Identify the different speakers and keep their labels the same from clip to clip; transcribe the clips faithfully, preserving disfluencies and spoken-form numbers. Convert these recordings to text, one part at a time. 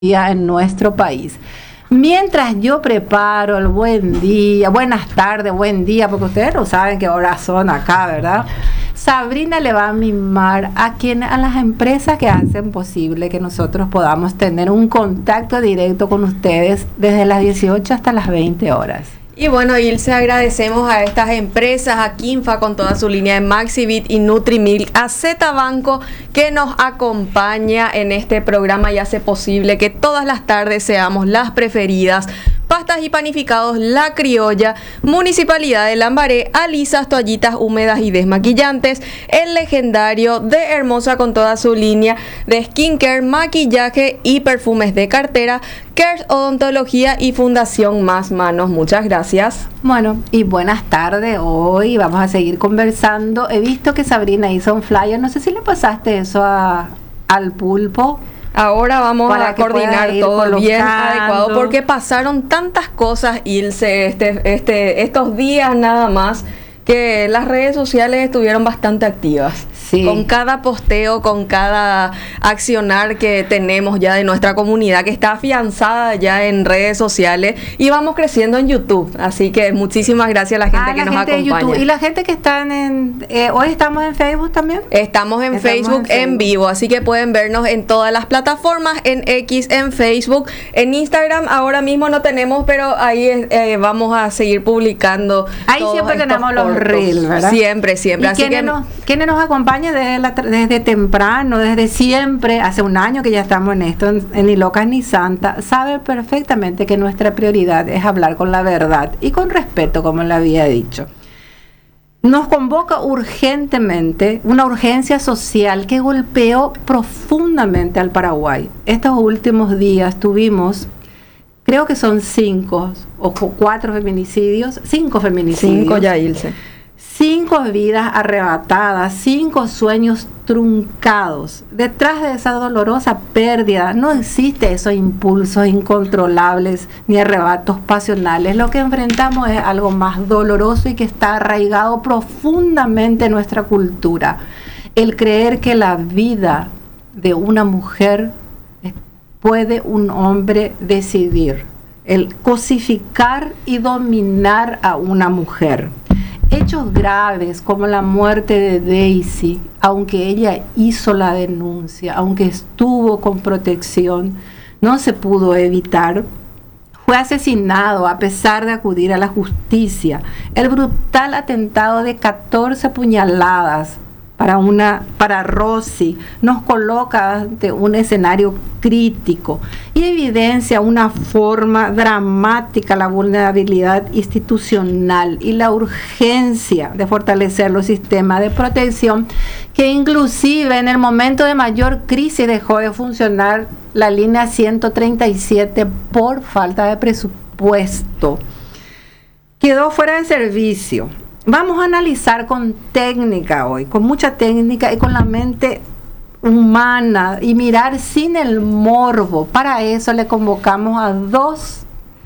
Speaker 1: en nuestro país. Mientras yo preparo el buen día, buenas tardes, buen día, porque ustedes no saben qué horas son acá, ¿verdad? Sabrina le va a mimar a quien, a las empresas que hacen posible que nosotros podamos tener un contacto directo con ustedes desde las dieciocho hasta las veinte horas.
Speaker 2: Y bueno, Ilse, agradecemos a estas empresas, a Kinfa con toda su línea de Maxivit y Nutrimilk, a Z Banco que nos acompaña en este programa y hace posible que todas las tardes seamos las preferidas. Pastas y panificados La Criolla, Municipalidad de Lambaré, Alisas, toallitas húmedas y desmaquillantes, el legendario de Hermosa con toda su línea de skincare, maquillaje y perfumes de cartera, Cares Odontología y Fundación Más Manos. Muchas gracias.
Speaker 1: Bueno, y buenas tardes. Hoy vamos a seguir conversando. He visto que Sabrina hizo un flyer. No sé si le pasaste eso a, al Pulpo.
Speaker 2: Ahora vamos a coordinar todo bien adecuado porque pasaron tantas cosas, Ilse, este, este, estos días nada más, que las redes sociales estuvieron bastante activas. Sí. Con cada posteo, con cada accionar que tenemos ya de nuestra comunidad, que está afianzada ya en redes sociales, y vamos creciendo en YouTube. Así que muchísimas gracias a la gente ah, que la nos gente acompaña.
Speaker 1: Y la gente que está en... Eh, ¿Hoy estamos en Facebook también?
Speaker 2: Estamos en, estamos Facebook, en Facebook en vivo, así que pueden vernos en todas las plataformas, en X, en Facebook, en Instagram. Ahora mismo no tenemos, pero ahí eh, vamos a seguir publicando.
Speaker 1: Ahí siempre tenemos los reels, ¿verdad?
Speaker 2: Siempre, siempre.
Speaker 1: ¿Y
Speaker 2: así
Speaker 1: quiénes,
Speaker 2: que,
Speaker 1: nos, quiénes nos acompañan? Desde, la, desde temprano, desde siempre, hace un año que ya estamos en esto, en, en Ni Locas Ni Santa, sabe perfectamente que nuestra prioridad es hablar con la verdad y con respeto, como le había dicho. Nos convoca urgentemente una urgencia social que golpeó profundamente al Paraguay. Estos últimos días tuvimos, creo que son cinco o cuatro feminicidios, cinco feminicidios.
Speaker 2: Cinco ya, Ilse.
Speaker 1: Cinco vidas arrebatadas, cinco sueños truncados. Detrás de esa dolorosa pérdida no existe esos impulsos incontrolables ni arrebatos pasionales. Lo que enfrentamos es algo más doloroso y que está arraigado profundamente en nuestra cultura. El creer que la vida de una mujer puede un hombre decidir. El cosificar y dominar a una mujer. Hechos graves como la muerte de Daisy, aunque ella hizo la denuncia, aunque estuvo con protección, no se pudo evitar. Fue asesinado a pesar de acudir a la justicia. El brutal atentado de catorce puñaladas para, una, para Rosy nos coloca ante un escenario crítico y evidencia una forma dramática la vulnerabilidad institucional y la urgencia de fortalecer los sistemas de protección, que inclusive en el momento de mayor crisis dejó de funcionar la línea ciento treinta y siete por falta de presupuesto. Quedó fuera de servicio. Vamos a analizar con técnica hoy, con mucha técnica y con la mente humana y mirar sin el morbo. Para eso le convocamos a dos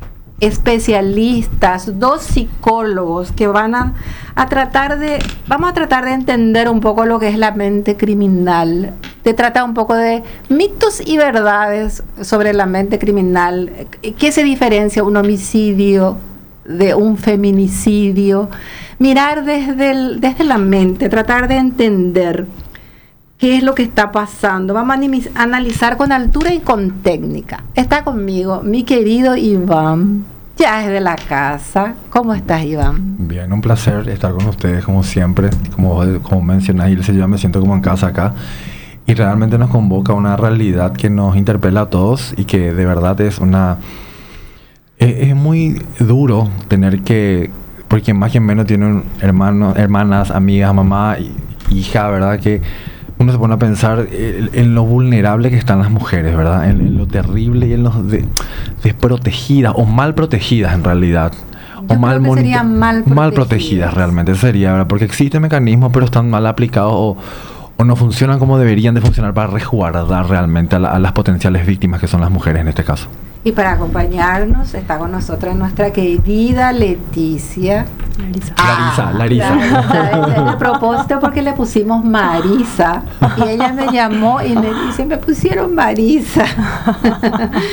Speaker 1: especialistas, dos psicólogos que van a, a tratar de, vamos a tratar de entender un poco lo que es la mente criminal, de tratar un poco de mitos y verdades sobre la mente criminal, qué se diferencia un homicidio de un feminicidio, mirar desde, el, desde la mente, tratar de entender qué es lo que está pasando. Vamos a analizar con altura y con técnica. Está conmigo mi querido Iván, ya es de la casa. ¿Cómo estás, Iván?
Speaker 3: Bien, un placer estar con ustedes como siempre. Como, como mencionas, Ilse, yo me siento como en casa acá. Y realmente nos convoca una realidad que nos interpela a todos y que de verdad es una... Es, es muy duro tener que... Porque más que menos tienen hermanos, hermanas, amigas, mamá, hija, ¿verdad? Que uno se pone a pensar en, en lo vulnerable que están las mujeres, ¿verdad? En, en lo terrible y en lo de, desprotegidas o mal protegidas en realidad.
Speaker 1: Yo
Speaker 3: o mal,
Speaker 1: creo que serían mal protegidas.
Speaker 3: Mal protegidas realmente sería, ¿verdad? Porque existen mecanismos pero están mal aplicados o, o no funcionan como deberían de funcionar para resguardar realmente a, la, a las potenciales víctimas que son las mujeres en este caso.
Speaker 1: Y para acompañarnos está con nosotros nuestra querida Leticia.
Speaker 3: Larisa. Larisa, Larisa.
Speaker 1: Larisa. A propósito, porque le pusimos Marisa. Y ella me llamó y me dice, me pusieron Marisa.